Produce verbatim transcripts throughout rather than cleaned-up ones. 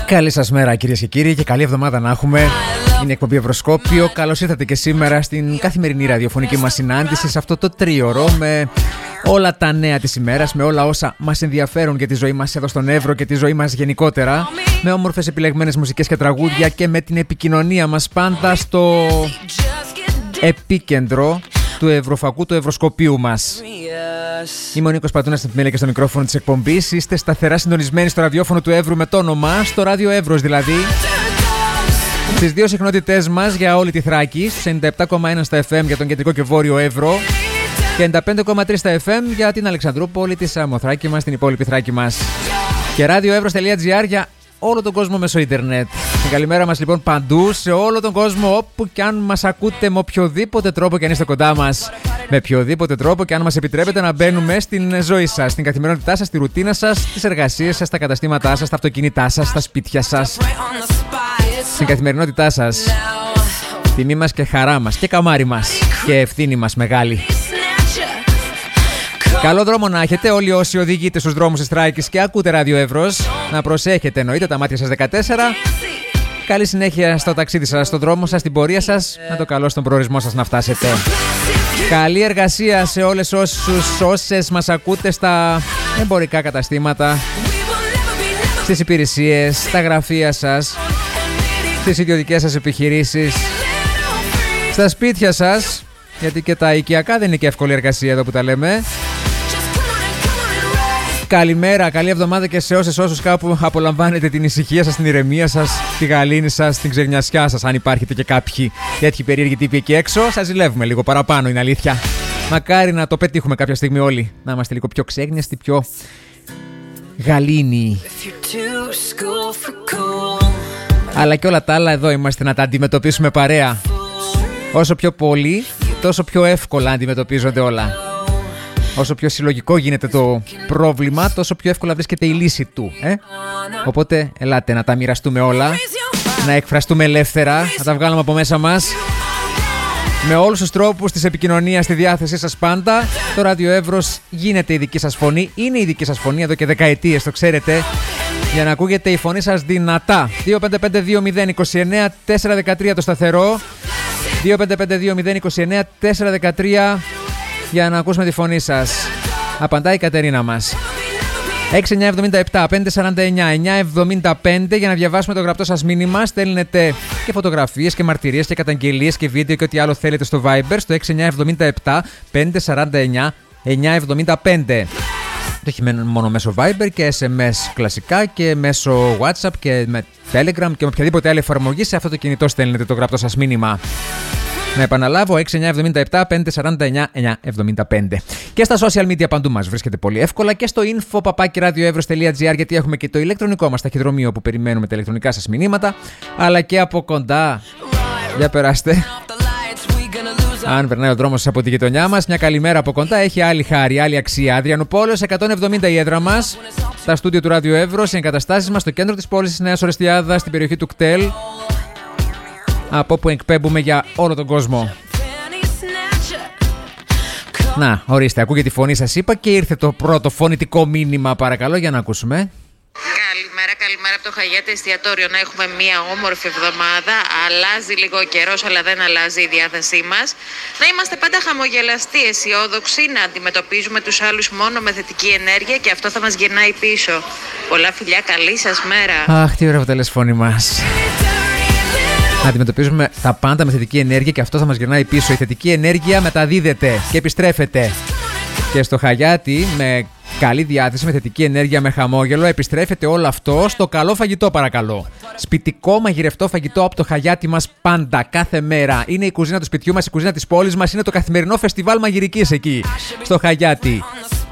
Καλή σας μέρα κυρίες και κύριοι και καλή εβδομάδα να έχουμε. Είναι η εκπομπή Ευρωσκόπιο. Καλώς ήρθατε και σήμερα στην καθημερινή ραδιοφωνική μας συνάντηση, σε αυτό το τρίωρο με όλα τα νέα της ημέρας, με όλα όσα μας ενδιαφέρουν για τη ζωή μας εδώ στον Εύρο και τη ζωή μας γενικότερα, με όμορφες επιλεγμένες μουσικές και τραγούδια και με την επικοινωνία μας πάντα στο επίκεντρο του Ευρωφακού, του Ευρωσκοπίου μας. Είμαι ο Νίκος Πατούνας στην επιμέλεια και στο μικρόφωνο της εκπομπής. Είστε σταθερά συντονισμένοι στο ραδιόφωνο του Εύρου με το όνομα, στο ράδιο Εύρος δηλαδή. Στις δύο συχνότητές μας για όλη τη Θράκη, στους ενενήντα επτά κόμμα ένα στα εφ εμ για τον κεντρικό και βόρειο Εύρο και ενενήντα πέντε κόμμα τρία στα εφ εμ για την Αλεξανδρούπολη, τη Σαμοθράκη μας, την υπόλοιπη Θράκη μας. Και radioevros.gr για όλο τον κόσμο μέσω ίντερνετ. Την καλημέρα μας λοιπόν παντού, σε όλο τον κόσμο, όπου και αν μας ακούτε, με οποιοδήποτε τρόπο και αν είστε κοντά μας. Με οποιοδήποτε τρόπο και αν μας επιτρέπετε να μπαίνουμε στην ζωή σας, στην καθημερινότητά σας, στη ρουτίνα σας, στις εργασίες σας, στα καταστήματά σας, στα αυτοκίνητά σας, στα σπίτια σας. Στην καθημερινότητά σας. Τιμή μας και χαρά μας και καμάρι μας και ευθύνη μας μεγάλη. Καλό δρόμο να έχετε όλοι όσοι οδηγείτε στους δρόμους της Θράκης και ακούτε ράδιο Εύρος. Να προσέχετε, εννοείται, τα μάτια σας δεκατέσσερα. Καλή συνέχεια στο ταξίδι σας, στον δρόμο σας, στην πορεία σας. Με το καλό στον προορισμό σας να φτάσετε. Καλή εργασία σε όλες όσους, όσες μας ακούτε στα εμπορικά καταστήματα, στις υπηρεσίες, στα γραφεία σας, στις ιδιωτικές σας επιχειρήσεις, στα σπίτια σας, γιατί και τα οικιακά δεν είναι και εύκολη εργασία εδώ που τα λέμε. Καλημέρα, καλή εβδομάδα και σε όσες όσους κάπου απολαμβάνετε την ησυχία σας, την ηρεμία σας, τη γαλήνη σας, την ξεγνιασιά σας. Αν υπάρχετε και κάποιοι τέτοιοι περίεργοι τύποι εκεί έξω, σας ζηλεύουμε λίγο παραπάνω, είναι αλήθεια. Μακάρι να το πετύχουμε κάποια στιγμή όλοι. Να είμαστε λίγο πιο ξέγνιαστοι, πιο γαλήνοι. Αλλά και όλα τα άλλα εδώ είμαστε να τα αντιμετωπίσουμε παρέα. Όσο πιο πολύ, τόσο πιο εύκολα αντιμετωπίζονται όλα. Όσο πιο συλλογικό γίνεται το πρόβλημα, τόσο πιο εύκολα βρίσκεται η λύση του. Ε? Οπότε ελάτε να τα μοιραστούμε όλα, να εκφραστούμε ελεύθερα, να τα βγάλουμε από μέσα μας. Με όλους τους τρόπους της επικοινωνίας στη διάθεσή σας πάντα. Το ράδιο Εύρος γίνεται η δική σας φωνή, είναι η δική σας φωνή εδώ και δεκαετίες, το ξέρετε. Για να ακούγεται η φωνή σας δυνατά. δύο πέντε πέντε δύο μηδέν είκοσι εννέα τετρακόσια δεκατρία το σταθερό. δύο πέντε πέντε δύο μηδέν είκοσι εννέα τετρακόσια δεκατρία για να ακούσουμε τη φωνή σας. Απαντάει η Κατερίνα μας. έξι εννιά εβδομήντα επτά πεντακόσια σαράντα εννέα εννιακόσια εβδομήντα πέντε για να διαβάσουμε το γραπτό σας μήνυμα. Στέλνετε και φωτογραφίες και μαρτυρίες και καταγγελίες και βίντεο και ό,τι άλλο θέλετε στο Viber στο έξι εννιά εβδομήντα επτά πεντακόσια σαράντα εννέα εννιακόσια εβδομήντα πέντε. Το έχει μόνο μέσω Viber και ες εμ ες κλασικά και μέσω WhatsApp και με Telegram και με οποιαδήποτε άλλη εφαρμογή. Σε αυτό το κινητό στέλνετε το γραπτό σας μήνυμα. Να επαναλάβω, έξι εννιά εβδομήντα επτά πεντακόσια σαράντα εννέα εννιακόσια εβδομήντα πέντε. Και στα social media παντού μας βρίσκεται πολύ εύκολα και στο info παπάκι radioevros τελεία gr, γιατί έχουμε και το ηλεκτρονικό μας ταχυδρομείο που περιμένουμε τα ηλεκτρονικά σας μηνύματα, αλλά και από κοντά. Για περάστε. Αν περνάει ο δρόμος από τη γειτονιά μας, μια καλημέρα από κοντά έχει άλλη χάρη, άλλη αξία. Αδριανουπόλεως εκατόν εβδομήντα η έδρα μας, τα στούντιο του ράδιο Εύρος, οι εγκαταστάσεις μας στο κέντρο της πόλης της Νέας Ορεστιάδας, στην περιοχή του ΚΤΕΛ, από όπου εκπέμπουμε για όλο τον κόσμο. Να, ορίστε, ακούγεται τη φωνή σας, είπα, και ήρθε το πρώτο φωνητικό μήνυμα, παρακαλώ, για να ακούσουμε. Καλημέρα, καλημέρα από το Χαγιάτι Εστιατόριο. Να έχουμε μια όμορφη εβδομάδα. Αλλάζει λίγο ο καιρός, αλλά δεν αλλάζει η διάθεσή μας. Να είμαστε πάντα χαμογελαστοί, αισιόδοξοι, να αντιμετωπίζουμε τους άλλους μόνο με θετική ενέργεια και αυτό θα μας γυρνάει πίσω. Πολλά φιλιά, καλή σας μέρα. Αχ, τι ωραίο αποτελεσφώνη μας. Να αντιμετωπίζουμε τα πάντα με θετική ενέργεια και αυτό θα μας γυρνάει πίσω. Η θετική ενέργεια μεταδίδεται και επιστρέφεται. Και στο Χαγιάτι, με καλή διάθεση, με θετική ενέργεια, με χαμόγελο, επιστρέφεται όλο αυτό στο καλό φαγητό, παρακαλώ. Σπιτικό μαγειρευτό φαγητό από το Χαγιάτι μας πάντα, κάθε μέρα. Είναι η κουζίνα του σπιτιού μας, η κουζίνα της πόλης μας, είναι το καθημερινό φεστιβάλ μαγειρικής εκεί, στο Χαγιάτι.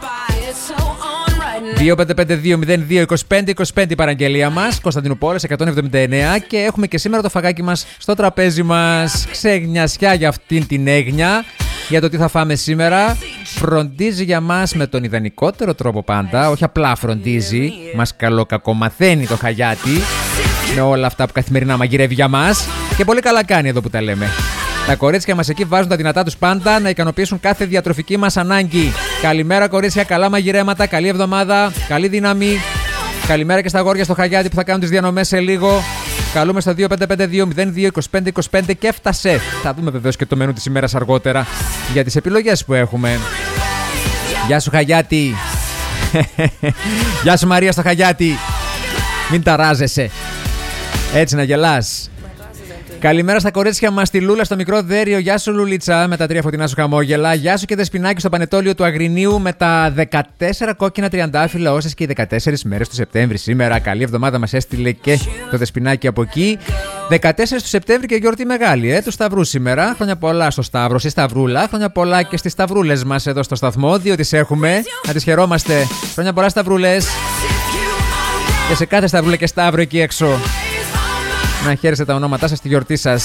δύο πέντε πέντε δύο μηδέν δύο είκοσι πέντε είκοσι πέντε η παραγγελία μας, Κωνσταντινούπολης εκατόν εβδομήντα εννέα, και έχουμε και σήμερα το φαγάκι μας στο τραπέζι μας. Ξεγνιασιά για αυτήν την έγνοια, για το τι θα φάμε σήμερα. Φροντίζει για μας με τον ιδανικότερο τρόπο πάντα, όχι απλά φροντίζει, μας καλοκακομαθαίνει το Χαγιάτι με όλα αυτά που καθημερινά μαγειρεύει για μας, και πολύ καλά κάνει εδώ που τα λέμε. Τα κορίτσια μας εκεί βάζουν τα δυνατά τους πάντα να ικανοποιήσουν κάθε διατροφική μας ανάγκη. Καλημέρα κορίτσια, καλά μαγειρέματα, καλή εβδομάδα, καλή δύναμη. Καλημέρα και στα αγόρια στο Χαγιάτι που θα κάνουν τις διανομές σε λίγο. Καλούμε στο δύο πέντε πέντε δύο μηδέν δύο είκοσι πέντε είκοσι πέντε και έφτασε. Θα δούμε βεβαίως και το μενού της ημέρας αργότερα για τις επιλογές που έχουμε. Γεια σου Χαγιάτι. Γεια σου Μαρία στο Χαγιάτι. Μην ταράζεσαι. Έτσι να γελάς. Καλημέρα στα κορίτσια μας, τη Λούλα στο μικρό Δέριο. Γεια σου Λουλίτσα με τα τρία φωτεινά σου χαμόγελα. Γεια σου και Δεσποινάκι στο Πανετόλιο του Αγρινίου με τα δεκατέσσερα κόκκινα τριαντάφυλλα, όσες και οι δεκατέσσερις μέρες του Σεπτέμβρη σήμερα. Καλή εβδομάδα μας έστειλε και το Δεσποινάκι από εκεί. δεκατέσσερις του Σεπτέμβρη και γιορτή μεγάλη, ε, του Σταυρού σήμερα. Χρόνια πολλά στο Σταύρο, στη Σταυρούλα. Χρόνια πολλά και στις Σταυρούλες μας εδώ στο σταθμό, δύο τις έχουμε. Να τις χαιρόμαστε. Χρόνια πολλά Σταυρούλες. Και σε κάθε Σταυρούλα και Σταύρο εκεί έξω. Να χαίρεστε τα ονόματά σας στη γιορτή σας.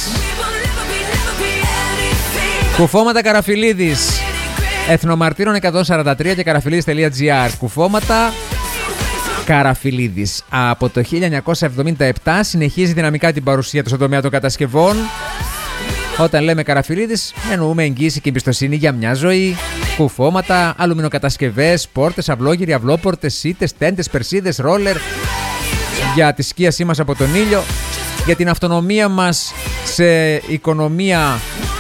Κουφώματα Καραφιλίδης. Εθνομαρτύρων εκατόν σαράντα τρία και καραφιλίδης τελεία τζι άρ. Κουφώματα Καραφιλίδης. Από το χίλια εννιακόσια εβδομήντα επτά συνεχίζει δυναμικά την παρουσία του στον τομέα των κατασκευών. Όταν λέμε Καραφιλίδης, εννοούμε εγγύηση και εμπιστοσύνη για μια ζωή. Κουφώματα, αλουμινοκατασκευές, πόρτες, αυλόγυροι, αυλόπορτες, σίτες, τέντες, περσίδες, ρόλερ. Για τη σκίασή μας από τον ήλιο. Για την αυτονομία μας σε οικονομία,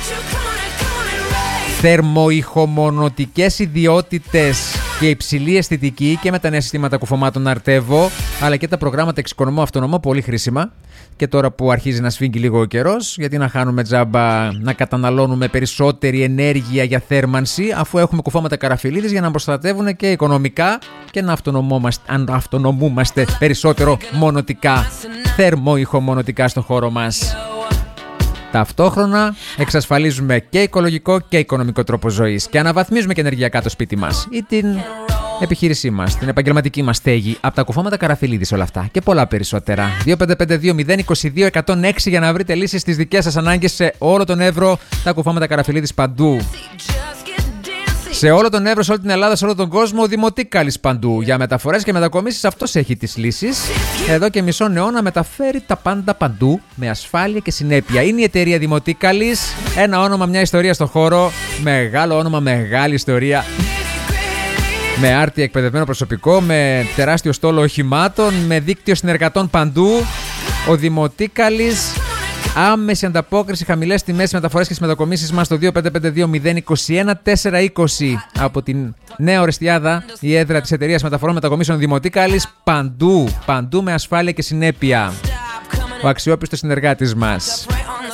θερμοϊχομονωτικές ιδιότητες και υψηλή αισθητική και με τα νέα συστήματα κουφωμάτων Αρτεύω, αλλά και τα προγράμματα εξοικονομώ αυτονομώ, πολύ χρήσιμα. Και τώρα που αρχίζει να σφίγγει λίγο ο καιρός, γιατί να χάνουμε τζάμπα να καταναλώνουμε περισσότερη ενέργεια για θέρμανση, αφού έχουμε κουφώματα Καραφιλίδης για να προστατεύουν και οικονομικά και να αυτονομούμαστε περισσότερο μονοτικά, θερμοϊχομονωτικά στον χώρο μας. Ταυτόχρονα εξασφαλίζουμε και οικολογικό και οικονομικό τρόπο ζωής και αναβαθμίζουμε και ενεργειακά το σπίτι μας ή την επιχείρησή μας, την επαγγελματική μας στέγη από τα κουφώματα Καραφιλίδης, όλα αυτά και πολλά περισσότερα. δύο πέντε πέντε δύο μηδέν είκοσι δύο εκατόν έξι για να βρείτε λύσεις στις δικές σας ανάγκες σε όλο τον Εύρο. Τα κουφώματα Καραφιλίδης παντού. Σε όλο τον Εύρο, σε όλη την Ελλάδα, σε όλο τον κόσμο, ο Δημοτίκαλης παντού. Για μεταφορές και μετακομίσεις αυτός έχει τις λύσεις. Εδώ και μισό αιώνα μεταφέρει τα πάντα παντού με ασφάλεια και συνέπεια. Είναι η εταιρεία Δημοτίκαλης. Ένα όνομα, μια ιστορία στο χώρο. Μεγάλο όνομα, μεγάλη ιστορία. Με άρτια εκπαιδευμένο προσωπικό, με τεράστιο στόλο οχημάτων, με δίκτυο συνεργατών παντού. Ο Δημοτίκαλης. Άμεση ανταπόκριση, χαμηλές τιμές, μεταφορές και στις μετακομίσεις μας στο δύο πέντε πέντε δύο μηδέν είκοσι ένα τετρακόσια είκοσι. Από την Νέα Ορεστιάδα, η έδρα της εταιρείας μεταφορών μετακομίσεων Δημοτίκαλης, παντού, παντού με ασφάλεια και συνέπεια. Ο αξιόπιστος συνεργάτης μας.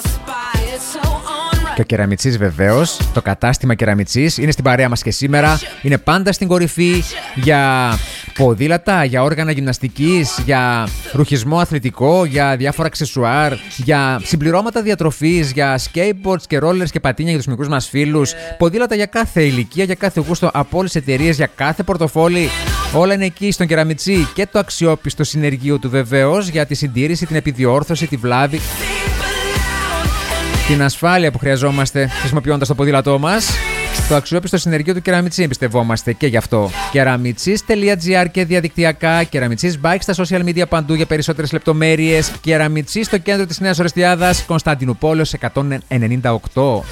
Και ο Κεραμιτσής βεβαίως, το κατάστημα Κεραμιτσής, είναι στην παρέα μας και σήμερα. Είναι πάντα στην κορυφή για ποδήλατα, για όργανα γυμναστικής, για ρουχισμό αθλητικό, για διάφορα αξεσουάρ, για συμπληρώματα διατροφής, για skateboards και rollers και πατίνια για τους μικρούς μας φίλους. Ποδήλατα για κάθε ηλικία, για κάθε γούστο, από όλες τις εταιρείες, για κάθε πορτοφόλι. Όλα είναι εκεί στον Κεραμιτσί και το αξιόπιστο συνεργείο του βεβαίως για τη συντήρηση, την επιδιόρθωση, τη βλάβη, την ασφάλεια που χρειαζόμαστε χρησιμοποιώντας το ποδήλατό μας. Το αξιόπιστο συνεργείο του Κεραμιτσί εμπιστευόμαστε και γι' αυτό. κεραμιτσίς τελεία τζι άρ και διαδικτυακά. Κεραμιτσίς Bike στα social media παντού για περισσότερες λεπτομέρειες. Κεραμιτσί στο κέντρο της Νέας Ορεστιάδας, Κωνσταντινούπολεως εκατόν ενενήντα οκτώ.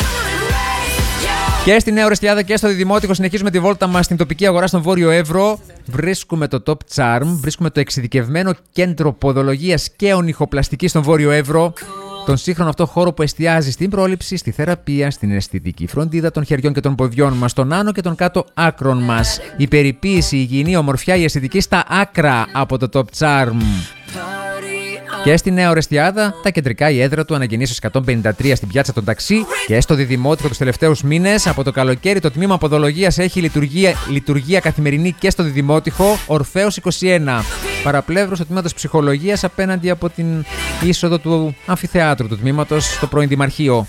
Και στη Νέα Ορεστιάδα και στο Διδημότυχο συνεχίζουμε τη βόλτα μας στην τοπική αγορά στον Βόρειο Εύρο. Βρίσκουμε το Top Charm, βρίσκουμε το εξειδικευμένο κέντρο ποδολογίας και ονυχοπλαστικής στον Βόρειο Εύρο. Τον σύγχρονο αυτό χώρο που εστιάζει στην πρόληψη, στη θεραπεία, στην αισθητική φροντίδα των χεριών και των ποδιών μας, των άνω και των κάτω άκρων μας. Η περιποίηση, η υγιεινή ομορφιά, η αισθητική στα άκρα από το Top Charm. Και στη Νέα Ορεστιάδα, τα κεντρικά, η έδρα του αναγεννήσεως εκατόν πενήντα τρία στην πιάτσα των Ταξί. Και στο Διδημότυχο τους τελευταίους μήνες, από το καλοκαίρι, το τμήμα ποδολογίας έχει λειτουργία, λειτουργία καθημερινή και στο Διδημότυχο, Ορφέως είκοσι ένα. Παραπλεύρος του τμήματος ψυχολογίας απέναντι από την είσοδο του αμφιθεάτρου του τμήματος στο πρώην Δημαρχείο.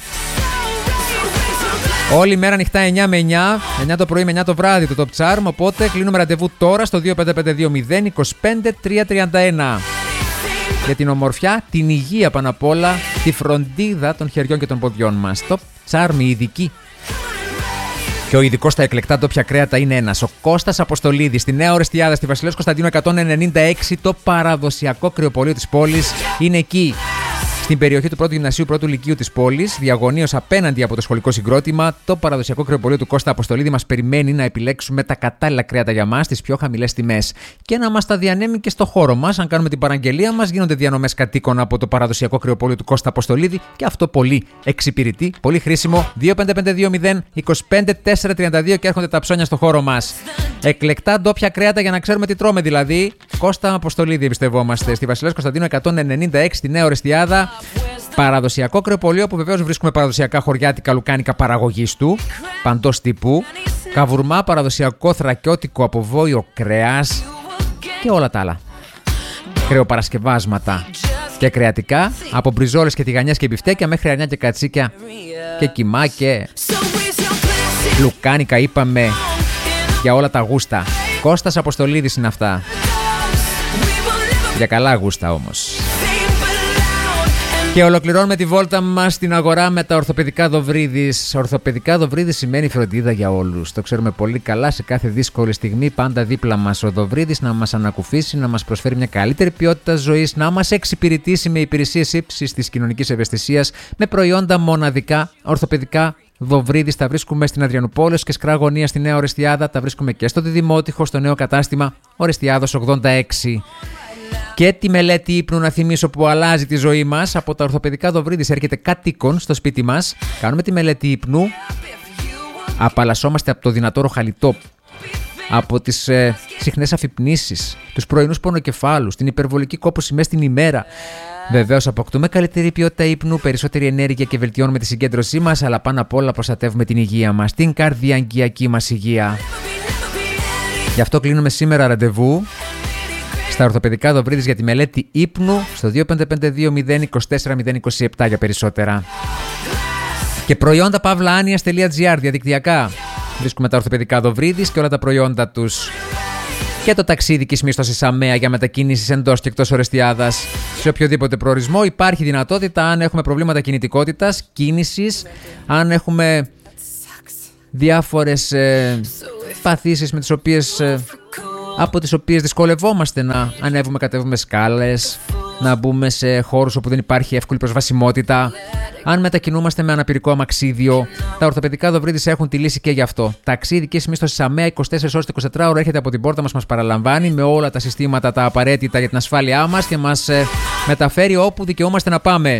Όλη η μέρα ανοιχτά εννιά με εννιά, εννιά το πρωί με εννιά το βράδυ το Top Charm. Οπότε κλείνουμε ραντεβού τώρα στο δύο πέντε πέντε δύο μηδέν είκοσι πέντε τριακόσια τριάντα ένα. Για την ομορφιά, την υγεία πάνω απ' όλα, τη φροντίδα των χεριών και των ποδιών μας. Top Charm, η ειδική. Και ο ειδικός στα εκλεκτά ντόπια κρέατα είναι ένας, ο Κώστας Αποστολίδης, στη Νέα Ορεστιάδα, στη Βασιλέως Κωνσταντίνου εκατόν ενενήντα έξι, το παραδοσιακό κρεοπωλείο της πόλης είναι εκεί. Στην περιοχή του πρώτου Γυμνασίου πρώτου Λυκείου της πόλης, διαγωνίως απέναντι από το σχολικό συγκρότημα, το παραδοσιακό κρεοπωλείο του Κώστα Αποστολίδη μας περιμένει να επιλέξουμε τα κατάλληλα κρέατα για μας στις πιο χαμηλές τιμές και να μας τα διανέμει και στο χώρο μας. Αν κάνουμε την παραγγελία μας, γίνονται διανομές κατοίκων από το παραδοσιακό κρεοπωλείο του Κώστα Αποστολίδη και αυτό πολύ εξυπηρετεί, πολύ χρήσιμο. δύο πέντε πέντε δύο μηδέν είκοσι πέντε τέσσερα τριάντα δύο και έρχονται τα ψώνια στο χώρο μας. Εκλεκτά ντόπια κρέατα για να ξέρουμε τι τρώμε δηλαδή. Κώστα Αποστολίδη εμπιστευόμαστε. Στη Βασιλέως Κωνσταντίνου εκατόν ενενήντα έξι, στη Νέα Ορεστιάδα. Παραδοσιακό κρεοπωλείο που βεβαίως βρίσκουμε παραδοσιακά χωριάτικα λουκάνικα παραγωγής του, παντός τύπου. Καβουρμά παραδοσιακό θρακιώτικο από βόηο κρέας και όλα τα άλλα. Κρεοπαρασκευάσματα και κρεατικά από μπριζόλες και τηγανιές και μπιφτέκια μέχρι αρνιά και κατσίκια και κιμά και λουκάνικα, είπαμε, για όλα τα γούστα. Κώστας Αποστολίδης είναι αυτά. Για καλά γούστα όμως. Και ολοκληρώνουμε τη βόλτα μας στην αγορά με τα ορθοπαιδικά Δοβρίδης. Ορθοπαιδικά Δοβρίδης σημαίνει φροντίδα για όλους. Το ξέρουμε πολύ καλά, σε κάθε δύσκολη στιγμή πάντα δίπλα μας ο Δοβρίδης να μας ανακουφίσει, να μας προσφέρει μια καλύτερη ποιότητα ζωής, να μας εξυπηρετήσει με υπηρεσίες ύψης της κοινωνικής ευαισθησίας, με προϊόντα μοναδικά. Ορθοπαιδικά Δοβρίδης τα βρίσκουμε στην Αδριανούπολης και Σκρά Γωνία στη Νέα Ορεστιάδα. Τα βρίσκουμε και στο Διδημότυχο, στο νέο κατάστημα Ορεστιάδος ογδόντα έξι. Και τη μελέτη ύπνου, να θυμίσω, που αλλάζει τη ζωή μας. Από τα ορθοπαιδικά Δοβρίδης έρχεται κατοίκον στο σπίτι μας. Κάνουμε τη μελέτη ύπνου. Απαλλασσόμαστε από το δυνατό ροχαλιτό, από τις ε, συχνές αφυπνήσεις, τους πρωινούς πονοκεφάλους, την υπερβολική κόπωση μέσα στην ημέρα. Βεβαίως αποκτούμε καλύτερη ποιότητα ύπνου, περισσότερη ενέργεια και βελτιώνουμε τη συγκέντρωσή μας, αλλά πάνω απ' όλα προστατεύουμε την υγεία μας, την καρδιαγγειακή μας υγεία. Γι' αυτό κλείνουμε σήμερα ραντεβού στα ορθοπαιδικά Δοβρίδης για τη μελέτη ύπνου στο δύο πέντε πέντε δύο μηδέν είκοσι τέσσερα μηδέν είκοσι επτά για περισσότερα. Και προϊόντα pavlaanias.gr διαδικτυακά. Βρίσκουμε τα ορθοπαιδικά Δοβρίδης και όλα τα προϊόντα τους. Και το ταξίδι και μίσθωση ΑΜΕΑ για μετακίνησης εντός και εκτός Ορεστιάδας. Σε οποιοδήποτε προορισμό υπάρχει δυνατότητα, αν έχουμε προβλήματα κινητικότητας, κίνησης, αν έχουμε διάφορες ε, παθήσεις με τις οποίες... Ε, από τις οποίες δυσκολευόμαστε να ανέβουμε, κατέβουμε σκάλες, να μπούμε σε χώρους όπου δεν υπάρχει εύκολη προσβασιμότητα. Αν μετακινούμαστε με αναπηρικό αμαξίδιο, τα ορθοπαιδικά Δοβρίδης έχουν τη λύση και γι' αυτό. Ταξίδι και μίσθωση ΑΜΕΑ είκοσι τέσσερις ώρες είκοσι τέσσερις ώρα έρχεται από την πόρτα μας, μας παραλαμβάνει με όλα τα συστήματα τα απαραίτητα για την ασφάλειά μας και μας ε, μεταφέρει όπου δικαιούμαστε να πάμε.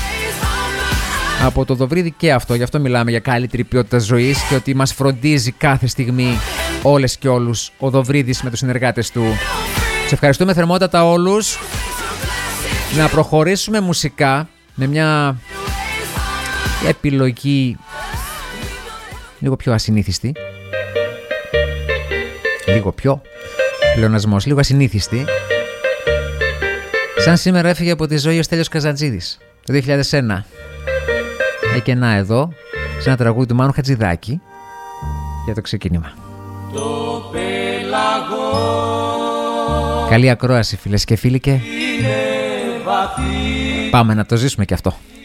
Από το Δοβρίδι και αυτό, γι' αυτό μιλάμε για καλύτερη ποιότητα ζωής και ότι μας φροντίζει κάθε στιγμή όλες και όλους ο Δοβρίδης με τους συνεργάτες του. Σε ευχαριστούμε θερμότατα όλους. Να προχωρήσουμε μουσικά με μια επιλογή λίγο πιο ασυνήθιστη. Λίγο πιο πλεονασμός, λίγο ασυνήθιστη. Σαν σήμερα έφυγε από τη ζωή ο Στέλιος Καζαντζίδης το δύο χιλιάδες ένα. Και να εδώ, σε ένα τραγούδι του Μάνου Χατζηδάκη για το ξεκίνημα. Το πέλαγο. Καλή ακρόαση φίλες και φίλοι και πάμε να το ζήσουμε κι αυτό.